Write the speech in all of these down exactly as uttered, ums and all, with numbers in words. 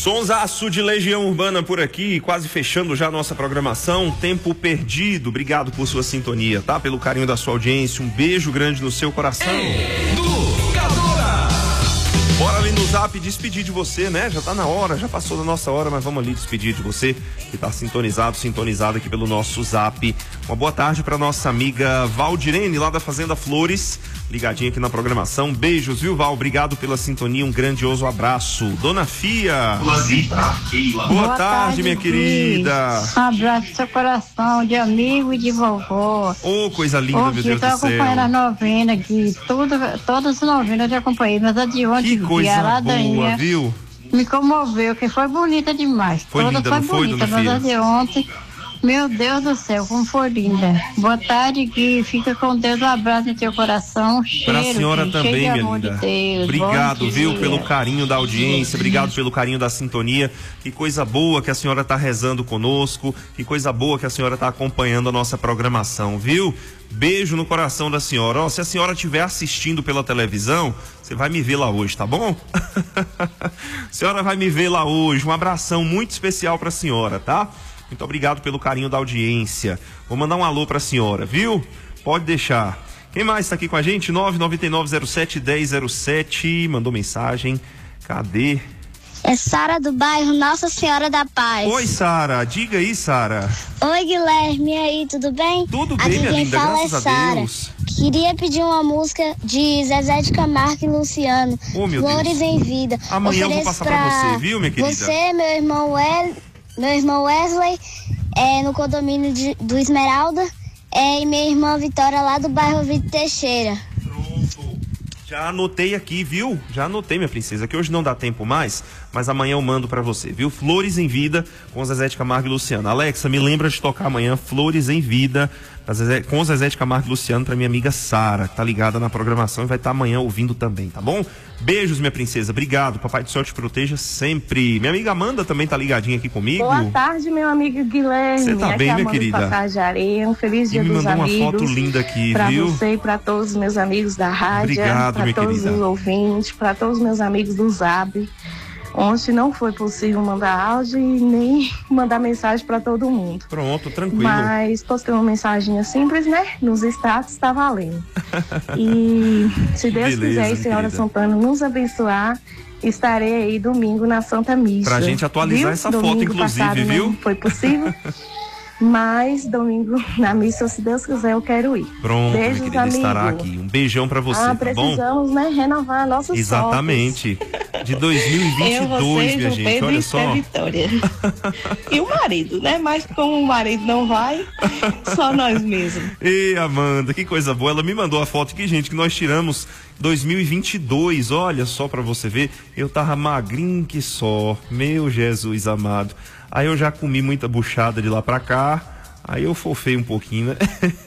Sonsaço de Legião Urbana por aqui, quase fechando já a nossa programação. Tempo perdido. Obrigado por sua sintonia, tá? Pelo carinho da sua audiência. Um beijo grande no seu coração. Educadora! Bora ali no Zap despedir de você, né? Já tá na hora, já passou da nossa hora, mas vamos ali despedir de você que tá sintonizado, sintonizado aqui pelo nosso Zap. Uma boa tarde para nossa amiga Valdirene, lá da Fazenda Flores, ligadinha aqui na programação. Beijos, viu, Val? Obrigado pela sintonia, um grandioso abraço. Dona Fia. Boa, Boa, Boa tarde, tarde, minha querida. Um abraço no seu coração, de amigo e de vovó. Ô, oh, coisa linda, oh, meu Deus do céu. Eu tô acompanhando a novena aqui, tudo, todas as novenas eu já acompanhei, mas a de ontem, que coisa a boa, viu? Me comoveu, que foi bonita demais. Foi Toda linda, foi não foi, bonita, Dona mas Fia? a de ontem, meu Deus do céu, como foi linda. Boa tarde, Gui. Fica com Deus, um abraço no teu coração. Cheiro, pra senhora Gui, também, cheio de minha amor linda. De Deus. Obrigado, viu, dia. pelo carinho da audiência, obrigado pelo carinho da sintonia. Que coisa boa que a senhora tá rezando conosco, que coisa boa que a senhora tá acompanhando a nossa programação, viu? Beijo no coração da senhora. Ó, se a senhora estiver assistindo pela televisão, você vai me ver lá hoje, tá bom? A senhora vai me ver lá hoje. Um abração muito especial pra senhora, tá? Muito obrigado pelo carinho da audiência. Vou mandar um alô pra senhora, viu? Pode deixar. Quem mais está aqui com a gente? nove nove nove zero sete um zero zero sete. Mandou mensagem. Cadê? É Sara do bairro Nossa Senhora da Paz. Oi, Sara. Diga aí, Sara. Oi, Guilherme. E aí, tudo bem? Tudo Aqui bem, minha quem linda. fala Graças é a Sara. Deus. Queria pedir uma música de Zezé de Camargo e Luciano. Oh, meu Flores Deus. em Vida. Amanhã eu vou Ofereço passar pra você, viu, minha querida? Você, meu irmão, well, meu irmão Wesley, é, no condomínio de, do Esmeralda, é, e minha irmã Vitória, lá do bairro Vitor Teixeira. Pronto. Já anotei aqui, viu? Já anotei, minha princesa, que hoje não dá tempo mais, mas amanhã eu mando pra você, viu? Flores em Vida com Zezé de Camargo e Luciano. Alexa, me lembra de tocar amanhã Flores em Vida Zezé, com Zezé de Camargo e Luciano pra minha amiga Sara, que tá ligada na programação e vai estar amanhã ouvindo também, tá bom? Beijos, minha princesa. Obrigado. Papai do Céu te proteja sempre. Minha amiga Amanda também tá ligadinha aqui comigo. Boa tarde, meu amigo Guilherme. Você tá bem, aqui minha querida? Passagem de Areia. Um feliz dia e me dos mandou amigos. Uma foto linda aqui, pra viu? Pra você e pra todos os meus amigos da rádio. Obrigado, pra minha todos querida. os ouvintes, pra todos os meus amigos do Zap. Ontem não foi possível mandar áudio e nem mandar mensagem para todo mundo. Pronto, tranquilo. Mas postei uma mensagem simples, né? Nos status, tá valendo. E se Deus Beleza, quiser e Senhora querida. Santana nos abençoar, estarei aí domingo na Santa Missa. Pra gente atualizar viu? essa domingo foto, inclusive, passado viu? Não foi possível. Mas domingo na missa, se Deus quiser, eu quero ir. Pronto, Beijos, minha querida, amigo. estará aqui. Um beijão pra você, ah, tá bom? precisamos, né, renovar nossos Exatamente. De dois mil e vinte e dois, minha gente, Pedro olha e só. Vitória. E o marido, né? Mas como o marido não vai, só nós mesmos. Ei, Amanda, que coisa boa. Ela me mandou a foto aqui, gente, que nós tiramos dois mil e vinte e dois. Olha só pra você ver. Eu tava magrinho que só. Meu Jesus amado. Aí eu já comi muita buchada de lá pra cá. Aí eu fofei um pouquinho, né?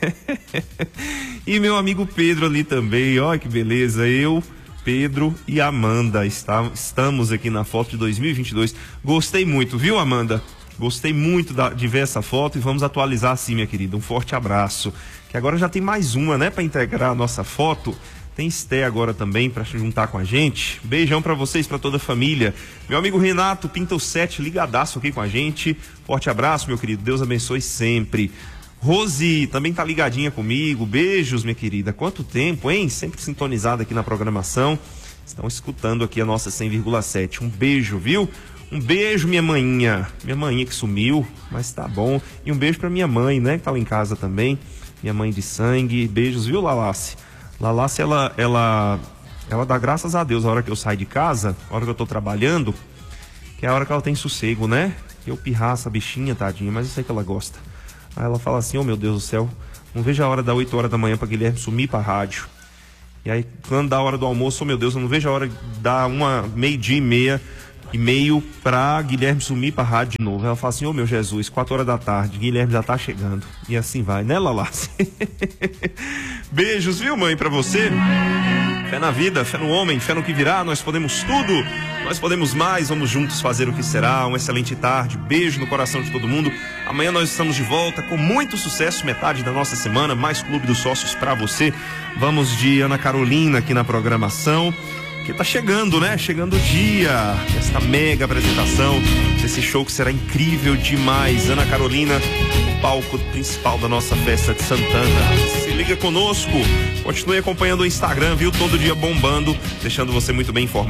E meu amigo Pedro ali também. Olha que beleza. Eu, Pedro e Amanda está, estamos aqui na foto de dois mil e vinte e dois. Gostei muito, viu, Amanda? Gostei muito da, de ver essa foto e vamos atualizar assim, minha querida. Um forte abraço. Que agora já tem mais uma, né? Pra integrar a nossa foto. Tem Esté agora também pra juntar com a gente. Beijão pra vocês, pra toda a família. Meu amigo Renato Pinto sete, ligadaço aqui com a gente. Forte abraço, meu querido. Deus abençoe sempre. Rose também tá ligadinha comigo. Beijos, minha querida. Quanto tempo, hein? Sempre sintonizada aqui na programação. Estão escutando aqui a nossa cem vírgula sete. Um beijo, viu? Um beijo, minha maninha. Minha maninha que sumiu, mas tá bom. E um beijo pra minha mãe, né? Que tá lá em casa também. Minha mãe de sangue. Beijos, viu, Lalace? Lalace, ela, ela, ela dá graças a Deus a hora que eu saio de casa, a hora que eu tô trabalhando, que é a hora que ela tem sossego, né? Eu pirraça a bichinha, tadinha, mas eu sei que ela gosta. Aí ela fala assim, oh meu Deus do céu, não vejo a hora da oito horas da manhã pra Guilherme sumir pra rádio. E aí, quando dá a hora do almoço, oh meu Deus, eu não vejo a hora da uma meio-dia e meia, e meio pra Guilherme sumir pra rádio de novo. Ela fala assim, ô oh, meu Jesus, quatro horas da tarde, Guilherme já tá chegando. E assim vai, né, Lalace? Beijos, viu, mãe, pra você? Fé na vida, fé no homem, fé no que virá, nós podemos tudo, nós podemos mais, vamos juntos fazer o que será. Uma excelente tarde, beijo no coração de todo mundo. Amanhã nós estamos de volta com muito sucesso, metade da nossa semana, mais Clube dos Sócios pra você. Vamos de Ana Carolina aqui na programação. que tá chegando, né? Chegando o dia desta mega apresentação, desse show que será incrível demais. Ana Carolina, palco principal da nossa festa de Santana. Se liga conosco, continue acompanhando o Instagram, viu? Todo dia bombando, deixando você muito bem informado.